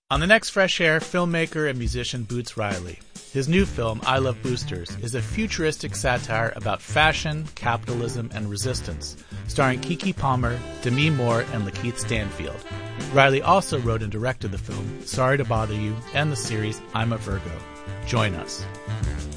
On the next Fresh Air, filmmaker and musician Boots Riley. His new film, I Love Boosters, is a futuristic satire about fashion, capitalism, and resistance, starring Keke Palmer, Demi Moore, and Lakeith Stanfield. Riley also wrote and directed the film Sorry to Bother You and the series I'm a Virgo. Join us.